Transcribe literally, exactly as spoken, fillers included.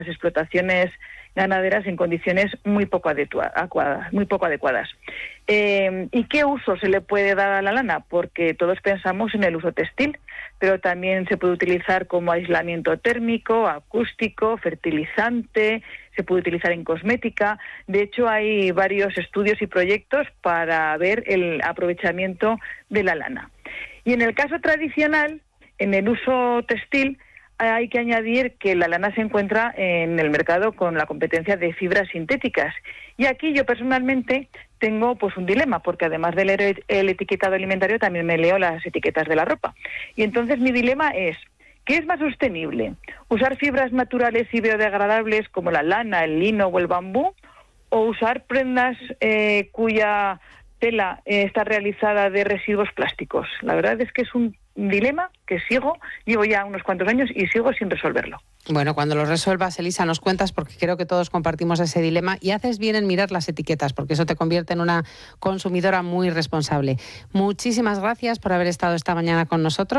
explotaciones ganaderas en condiciones muy poco adecuadas, muy poco adecuadas. Eh, ¿Y qué uso se le puede dar a la lana? Porque todos pensamos en el uso textil, pero también se puede utilizar como aislamiento térmico, acústico, fertilizante, se puede utilizar en cosmética. De hecho, hay varios estudios y proyectos para ver el aprovechamiento de la lana. Y en el caso tradicional, en el uso textil, hay que añadir que la lana se encuentra en el mercado con la competencia de fibras sintéticas. Y aquí yo personalmente tengo pues un dilema, porque además de leer el etiquetado alimentario también me leo las etiquetas de la ropa. Y entonces mi dilema es, ¿qué es más sostenible? ¿Usar fibras naturales y biodegradables como la lana, el lino o el bambú? ¿O usar prendas eh, cuya tela eh, está realizada de residuos plásticos? La verdad es que es un dilema que sigo, llevo ya unos cuantos años y sigo sin resolverlo. Bueno, cuando lo resuelvas, Elisa, nos cuentas, porque creo que todos compartimos ese dilema, y haces bien en mirar las etiquetas, porque eso te convierte en una consumidora muy responsable. Muchísimas gracias por haber estado esta mañana con nosotros.